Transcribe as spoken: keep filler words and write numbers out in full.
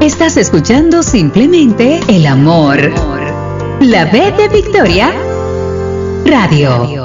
Estás escuchando simplemente el amor. La B de Victoria Radio.